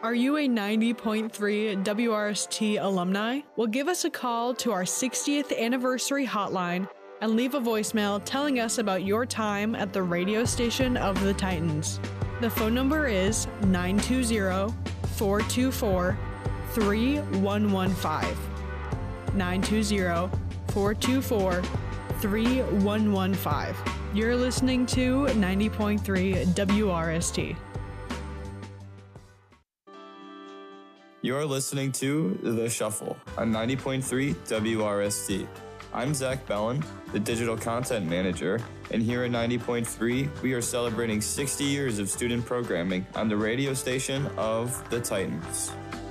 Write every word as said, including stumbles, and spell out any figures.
Are you a ninety point three W R S T alumni? Well, give us a call to our sixtieth anniversary hotline and leave a voicemail telling us about your time at the radio station of the Titans. The phone number is nine two zero, four two four, three one one five. nine two zero, four two four, three one one five. You're listening to ninety point three W R S T. You're listening to The Shuffle on ninety point three W R S T. I'm Zach Bellin, the Digital Content Manager, and here at ninety point three, we are celebrating sixty years of student programming on the radio station of the Titans.